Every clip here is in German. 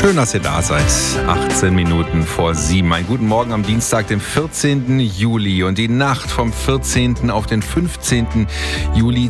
Schön, dass ihr da seid. 18 Minuten vor 7. Einen guten Morgen am Dienstag, den 14. Juli. Und die Nacht vom 14. auf den 15. Juli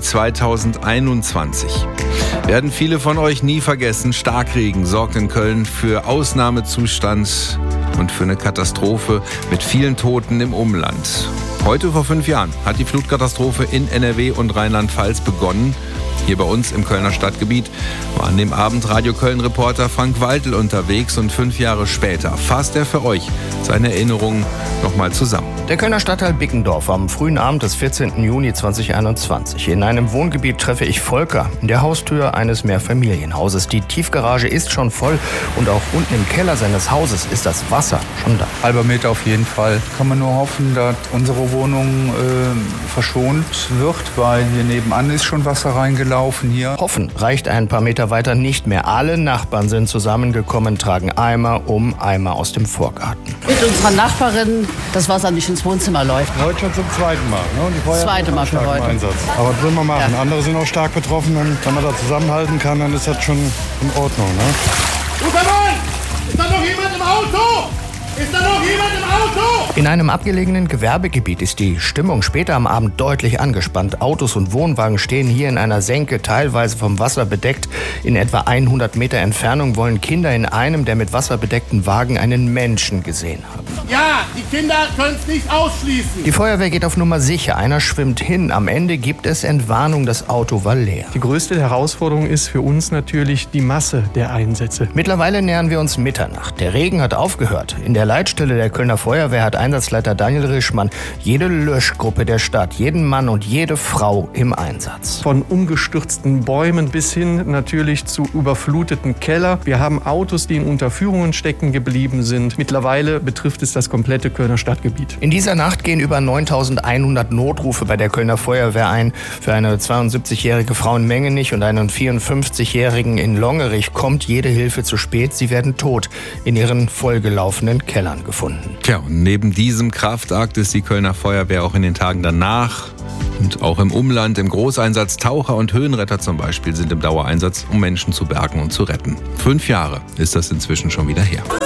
2021 werden viele von euch nie vergessen. Starkregen sorgt in Köln für Ausnahmezustand und für eine Katastrophe mit vielen Toten im Umland. Heute vor 5 Jahren hat die Flutkatastrophe in NRW und Rheinland-Pfalz begonnen. Hier bei uns im Kölner Stadtgebiet war an dem Abend Radio Köln-Reporter Frank Waltel unterwegs und 5 Jahre später fasst er für euch seine Erinnerungen nochmal zusammen. Der Kölner Stadtteil Bickendorf am frühen Abend des 14. Juni 2021. In einem Wohngebiet treffe ich Volker in der Haustür eines Mehrfamilienhauses. Die Tiefgarage ist schon voll und auch unten im Keller seines Hauses ist das Wasser schon da. Halber Meter auf jeden Fall. Kann man nur hoffen, dass unsere Wohnung verschont wird, weil hier nebenan ist schon Wasser reingelaufen hier. Hoffen reicht ein paar Meter weiter nicht mehr. Alle Nachbarn sind zusammengekommen, tragen Eimer um Eimer aus dem Vorgarten. Mit unserer Nachbarin das Wasser nicht ins Wohnzimmer läuft. Heute schon zum zweiten Mal. Ne? Und die Feuerwehr Zweite Mal für heute. Einsatz. Aber was will man machen? Ja. Andere sind auch stark betroffen. Wenn man da zusammenhalten kann, dann ist das schon in Ordnung. Ne? Guter Mann! Ist da noch jemand im Auto? Ist da noch jemand im Auto? In einem abgelegenen Gewerbegebiet ist die Stimmung später am Abend deutlich angespannt. Autos und Wohnwagen stehen hier in einer Senke, teilweise vom Wasser bedeckt. In etwa 100 Meter Entfernung wollen Kinder in einem der mit Wasser bedeckten Wagen einen Menschen gesehen haben. Ja, die Kinder können es nicht ausschließen. Die Feuerwehr geht auf Nummer sicher. Einer schwimmt hin. Am Ende gibt es Entwarnung, das Auto war leer. Die größte Herausforderung ist für uns natürlich die Masse der Einsätze. Mittlerweile nähern wir uns Mitternacht. Der Regen hat aufgehört. In der Leitstelle der Kölner Feuerwehr hat Einsatzleiter Daniel Rischmann jede Löschgruppe der Stadt, jeden Mann und jede Frau im Einsatz. Von umgestürzten Bäumen bis hin natürlich zu überfluteten Keller. Wir haben Autos, die in Unterführungen stecken geblieben sind. Mittlerweile betrifft es das komplette Kölner Stadtgebiet. In dieser Nacht gehen über 9.100 Notrufe bei der Kölner Feuerwehr ein. Für eine 72-jährige Frau in Mengenich und einen 54-jährigen in Longerich kommt jede Hilfe zu spät. Sie werden tot in ihren vollgelaufenen Kellern gefunden. Tja, und neben diesem Kraftakt ist die Kölner Feuerwehr auch in den Tagen danach und auch im Umland im Großeinsatz. Taucher und Höhenretter zum Beispiel sind im Dauereinsatz, um Menschen zu bergen und zu retten. 5 Jahre ist das inzwischen schon wieder her.